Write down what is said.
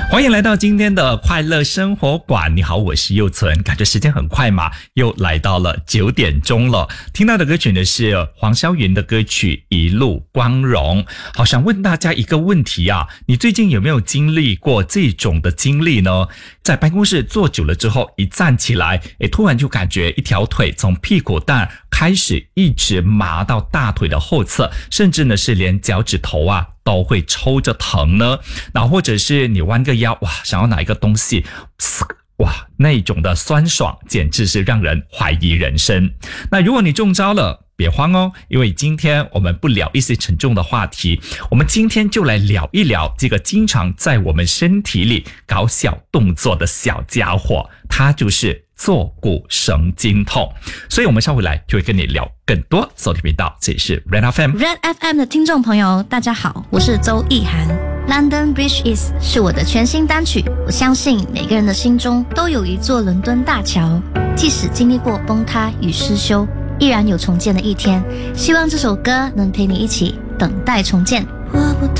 欢迎来到今天的快乐生活馆。你好，我是佑存。感觉时间很快嘛，又来到了9点钟了。听到的歌曲呢是黄霄云的歌曲《一路光荣》。好，想问大家一个问题啊，你最近有没有经历过这种的经历呢？在办公室坐久了之后，一站起来，突然就感觉一条腿从屁股蛋开始一直麻到大腿的后侧，甚至呢是连脚趾头啊都会抽着疼呢。那或者是你弯个腰，哇，想要拿一个东西，哇，那种的酸爽简直是让人怀疑人生。那如果你中招了，别慌哦，因为今天我们不聊一些沉重的话题，我们今天就来聊一聊这个经常在我们身体里搞小动作的小家伙，它就是坐骨神经痛。所以我们稍回来就会跟你聊更多。收听频道，这里是 Red FM。Red FM 的听众朋友大家好，我是周意涵。London Bridge Is 是我的全新单曲，我相信每个人的心中都有一座伦敦大桥，即使经历过崩塌与失修，依然有重建的一天。希望这首歌能陪你一起等待重建。